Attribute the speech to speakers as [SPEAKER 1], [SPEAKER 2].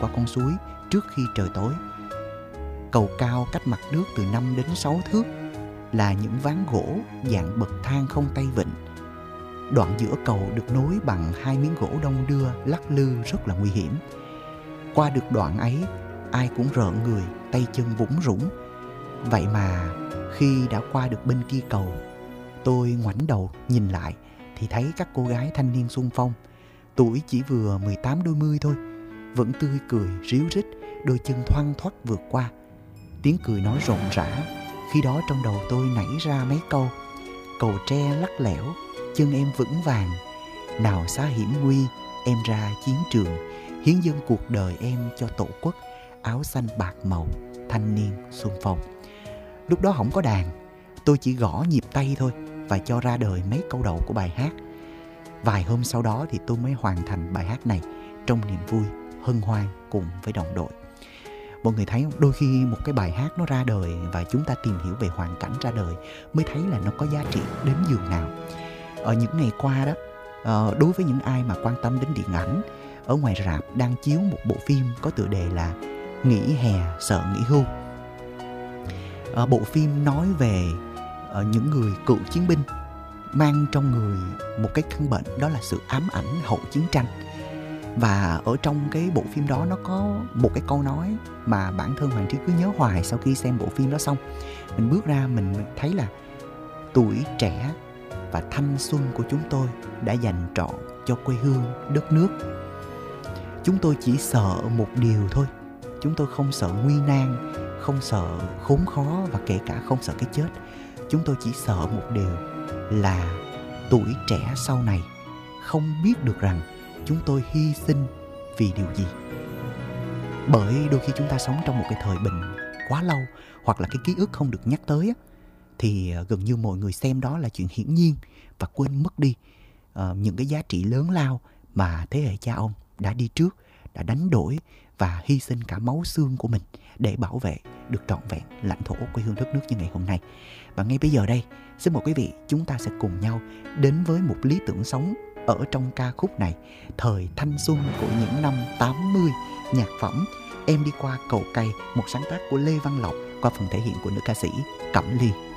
[SPEAKER 1] qua con suối trước khi trời tối. Cầu cao cách mặt nước từ 5 đến 6 thước, là những ván gỗ dạng bậc thang không tay vịn. Đoạn giữa cầu được nối bằng 2 miếng gỗ đong đưa lắc lư rất là nguy hiểm. Qua được đoạn ấy, ai cũng rợn người, tay chân bủn rủn. Vậy mà khi đã qua được bên kia cầu, tôi ngoảnh đầu nhìn lại thì thấy các cô gái thanh niên xung phong, tuổi chỉ vừa 18 đôi mươi thôi, vẫn tươi cười ríu rít, đôi chân thoăn thoắt vượt qua. Tiếng cười nói rộn rã. Khi đó trong đầu tôi nảy ra mấy câu: cầu tre lắc lẻo, chân em vững vàng, nào xa hiểm nguy, em ra chiến trường, hiến dâng cuộc đời em cho tổ quốc, áo xanh bạc màu, thanh niên xung phong. Lúc đó không có đàn, tôi chỉ gõ nhịp tay thôi và cho ra đời mấy câu đầu của bài hát. Vài hôm sau đó thì tôi mới hoàn thành bài hát này trong niềm vui, hân hoan cùng với đồng đội. Mọi người thấy không? Đôi khi một cái bài hát nó ra đời và chúng ta tìm hiểu về hoàn cảnh ra đời mới thấy là nó có giá trị đến nhường nào. Ở những ngày qua đó, đối với những ai mà quan tâm đến điện ảnh, ở ngoài rạp đang chiếu một bộ phim có tựa đề là Nghỉ hè sợ nghỉ hưu. Bộ phim nói về những người cựu chiến binh mang trong người một cái căn bệnh, đó là sự ám ảnh hậu chiến tranh. Và ở trong cái bộ phim đó nó có một cái câu nói mà bản thân Hoàng Trí cứ nhớ hoài sau khi xem bộ phim đó xong. Mình bước ra mình thấy là tuổi trẻ và thanh xuân của chúng tôi đã dành trọn cho quê hương, đất nước. Chúng tôi chỉ sợ một điều thôi. Chúng tôi không sợ nguy nan, không sợ khốn khó và kể cả không sợ cái chết. Chúng tôi chỉ sợ một điều là tuổi trẻ sau này không biết được rằng chúng tôi hy sinh vì điều gì. Bởi đôi khi chúng ta sống trong một cái thời bình quá lâu, hoặc là cái ký ức không được nhắc tới á, thì gần như mọi người xem đó là chuyện hiển nhiên và quên mất đi những cái giá trị lớn lao mà thế hệ cha ông đã đi trước, đã đánh đổi và hy sinh cả máu xương của mình để bảo vệ được trọn vẹn lãnh thổ quê hương đất nước như ngày hôm nay. Và ngay bây giờ đây, xin mời quý vị, chúng ta sẽ cùng nhau đến với một lý tưởng sống ở trong ca khúc này, thời thanh xuân của những năm 80, nhạc phẩm Em đi qua cầu cây, một sáng tác của Lê Văn Lộc qua phần thể hiện của nữ ca sĩ Cẩm Ly.